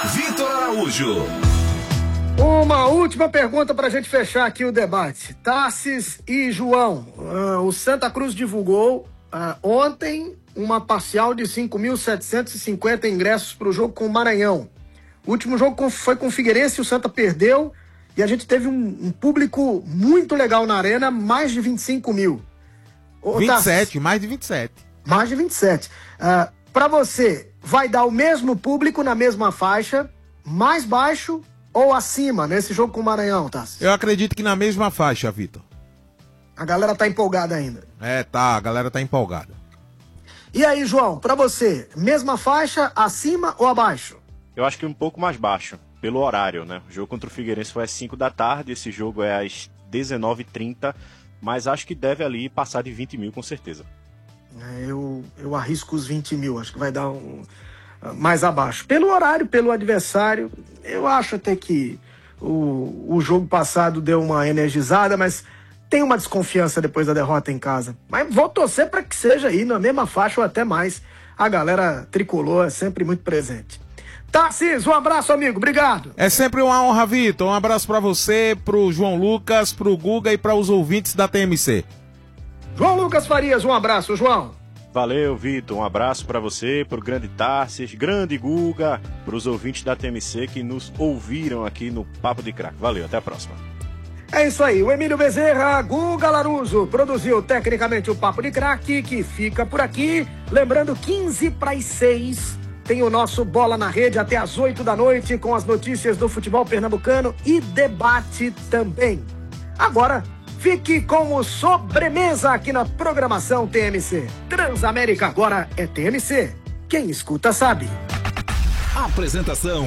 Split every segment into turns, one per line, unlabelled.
Vitor Araújo.
Uma última pergunta para a gente fechar aqui o debate. Tarsis e João, o Santa Cruz divulgou ontem uma parcial de 5.750 ingressos para o jogo com o Maranhão. O último jogo foi com o Figueirense, o Santa perdeu e a gente teve um público muito legal na arena, mais de 25 mil.
27, mais de 27.
Mais de 27. Para você, vai dar o mesmo público na mesma faixa, mais baixo ou acima nesse jogo com o Maranhão, Tassi?
Eu acredito que na mesma faixa, Vitor.
A galera tá empolgada ainda.
A galera tá empolgada.
E aí, João, pra você, mesma faixa, acima ou abaixo?
Eu acho que um pouco mais baixo, pelo horário, né? O jogo contra o Figueirense foi às 5 da tarde, esse jogo é às 19h30, mas acho que deve ali passar de 20 mil com certeza.
Eu arrisco os 20 mil, acho que vai dar mais abaixo. Pelo horário, pelo adversário, eu acho até que o jogo passado deu uma energizada, mas tem uma desconfiança depois da derrota em casa. Mas vou torcer para que seja aí na mesma faixa ou até mais. A galera tricolor é sempre muito presente. Tarcísio, um abraço, amigo. Obrigado.
É sempre uma honra, Vitor. Um abraço para você, pro João Lucas, pro Guga e para os ouvintes da TMC.
João Lucas Farias, um abraço, João.
Valeu, Vitor. Um abraço para você, pro grande Tarsis, grande Guga, pros ouvintes da TMC que nos ouviram aqui no Papo de Craque. Valeu, até a próxima.
É isso aí, o Emílio Bezerra, Guga Laruso, produziu tecnicamente o Papo de Craque, que fica por aqui. Lembrando, 15:06, tem o nosso Bola na Rede até às 8 da noite, com as notícias do futebol pernambucano e debate também. Agora, fique com o Sobremesa aqui na programação TMC. Transamérica agora é TMC. Quem escuta sabe.
Apresentação: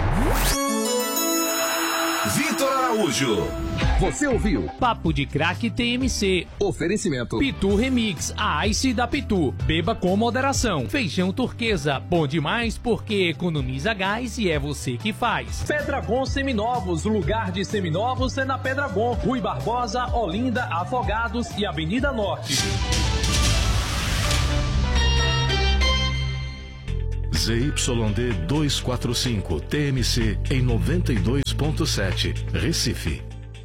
Vitor Araújo.
Você ouviu
Papo de Craque TMC.
Oferecimento
Pitu Remix, a Ice da Pitu. Beba com moderação. Feijão Turquesa, bom demais porque economiza gás e é você que faz. Pedragon Seminovos, lugar de seminovos é na Pedragon. Rui Barbosa, Olinda, Afogados e Avenida Norte.
ZYD 245, TMC em 92.7, Recife.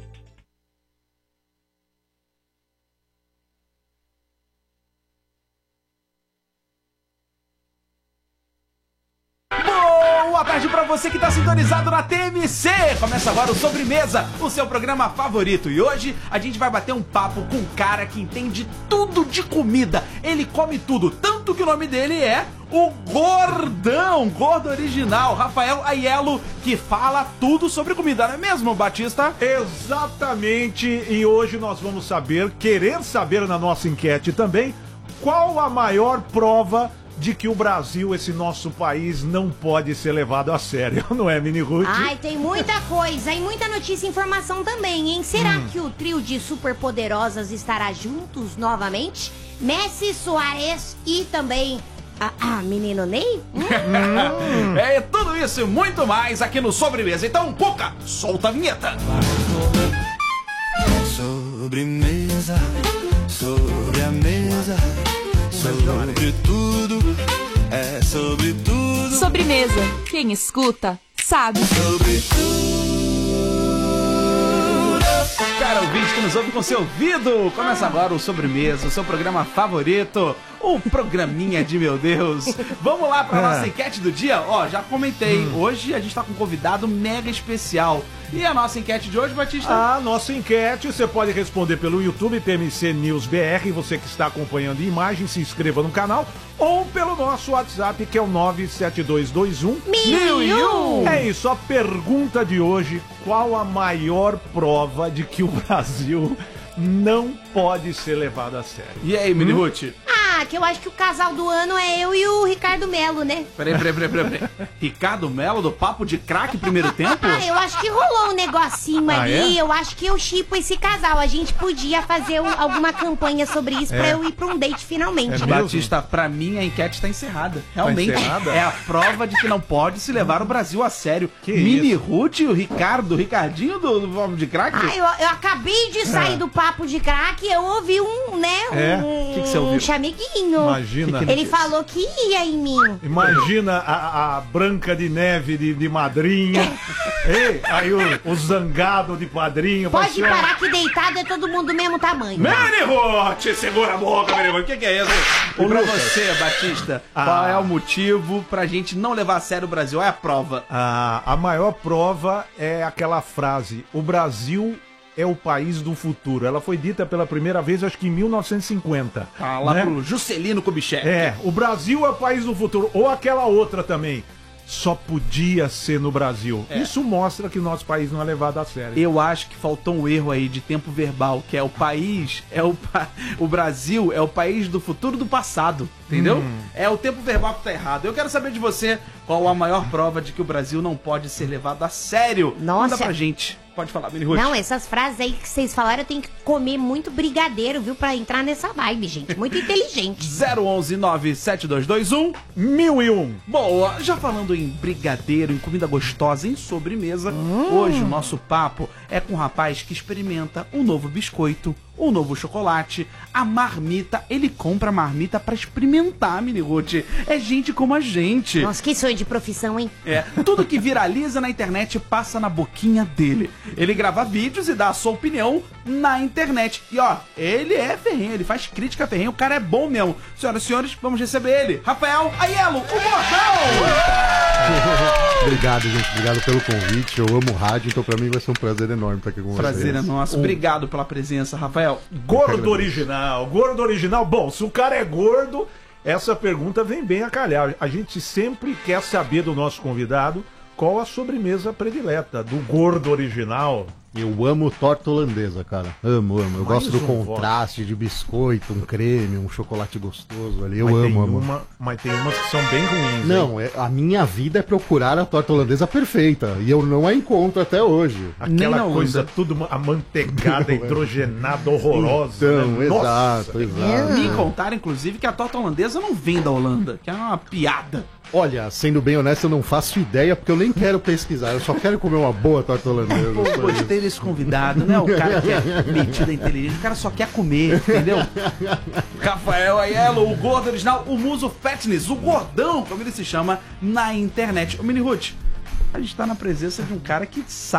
Boa tarde pra você que tá sintonizado na TMC. Começa agora o Sobremesa, o seu programa favorito. E hoje a gente vai bater um papo com um cara que entende tudo de comida. Ele come tudo, tanto que o nome dele é o Gordão, gordo original, Rafael Aiello, que fala tudo sobre comida, não é mesmo, Batista?
Exatamente, e hoje nós vamos querer saber na nossa enquete também, qual a maior prova de que o Brasil, esse nosso país, não pode ser levado a sério, não é, Mini Ruth?
Ai, tem muita coisa e muita notícia e informação também, hein? Será que o trio de superpoderosas estará juntos novamente? Messi, Soares e também menino Ney?
É tudo isso e muito mais aqui no Sobremesa. Então, Cuca, solta a vinheta.
Sobremesa, sobre a mesa, sobre tudo, é sobre tudo.
Sobremesa, quem escuta, sabe.
Sobre tudo.
Cara, ouvinte que nos ouve com seu ouvido. Começa agora o Sobremesa, o seu programa favorito. O programinha de meu Deus. Vamos lá pra nossa enquete do dia. Ó, já comentei. Hoje a gente tá com um convidado mega especial. E a nossa enquete de hoje, Batista?
A nossa enquete, você pode responder pelo YouTube, TMC News BR. Você que está acompanhando em imagem, se inscreva no canal. Ou pelo nosso WhatsApp, que é o 97221-1001. É isso, a pergunta de hoje: qual a maior prova de que o Brasil não pode ser levado a sério?
E aí, Mini Ruth?
Que eu acho que o casal do ano é eu e o Ricardo Melo, né?
Peraí. Ricardo Melo, do Papo de Craque, primeiro tempo?
Eu acho que rolou um negocinho ali.
É?
Eu acho que eu shippo esse casal. A gente podia fazer alguma campanha sobre isso pra eu ir pra um date finalmente.
Batista, pra mim a enquete tá encerrada. Realmente, é a prova de que não pode se levar o Brasil a sério. Mini Ruth, o Ricardinho do Papo de Craque?
Eu acabei de sair do Papo de Craque e eu ouvi
Que você ouviu?
Um chameguinho.
Imagina.
Ele falou que ia em mim.
Imagina a Branca de Neve de madrinha. Ei, aí o zangado de padrinho.
Pode parar que deitado é todo mundo do mesmo tamanho.
Menirote, segura a boca, Menirote. O que é isso? E pra você, Batista, qual é o motivo pra gente não levar a sério o Brasil? É a prova.
A maior prova é aquela frase: o Brasil é o país do futuro. Ela foi dita pela primeira vez, acho que em 1950.
Lá pro Juscelino Kubitschek.
O Brasil é o país do futuro. Ou aquela outra também: só podia ser no Brasil. Isso mostra que o nosso país não é levado a sério.
Eu acho que faltou um erro aí de tempo verbal, que é o país, o Brasil é o país do futuro do passado, entendeu? É o tempo verbal que tá errado. Eu quero saber de você qual a maior prova de que o Brasil não pode ser levado a sério.
Nossa.
Manda pra gente. Pode falar, Mini Ruth.
Não, essas frases aí que vocês falaram, eu tenho que comer muito brigadeiro, viu? Pra entrar nessa vibe, gente. Muito inteligente.
011 97221
1001.
Boa, já falando em brigadeiro, em comida gostosa, em sobremesa, hoje o nosso papo é com um rapaz que experimenta um novo biscoito, um novo chocolate, a marmita. Ele compra a marmita pra experimentar, Mini Ruth. É gente como a gente.
Nossa, que sonho de profissão, hein?
Tudo que viraliza na internet passa na boquinha dele. Ele grava vídeos e dá a sua opinião na internet. E ó, ele é ferrenho, ele faz crítica ferrenha, o cara é bom mesmo. Senhoras e senhores, vamos receber ele, Rafael Aiello, o Gordão!
Obrigado, gente. Obrigado pelo convite. Eu amo rádio, então pra mim vai ser um prazer enorme estar aqui com vocês.
Prazer é nosso. Obrigado pela presença, Rafael.
Gordo original. Bom, se o cara é gordo, essa pergunta vem bem a calhar. A gente sempre quer saber do nosso convidado qual a sobremesa predileta do gordo original.
Eu amo torta holandesa, cara. Amo. Eu gosto do contraste de biscoito, um creme, um chocolate gostoso ali. Eu amo.
Mas tem umas que são bem ruins.
Não, a minha vida é procurar a torta holandesa perfeita. E eu não a encontro até hoje.
Aquela coisa tudo amanteigada, hidrogenada, horrorosa.
Então,
né?
Exato.
Me contaram, inclusive, que a torta holandesa não vem da Holanda, que é uma piada.
Olha, sendo bem honesto, eu não faço ideia, porque eu nem quero pesquisar. Eu só quero comer uma boa torta holandesa.
Pô, gostei desse convidado, né? O cara que é metido a inteligência, o cara só quer comer, entendeu? Rafael Aiello, o gordo original, o Muso Fatness, o gordão, como ele se chama na internet. Ô, Mini Ruth, a gente tá na presença de um cara que sabe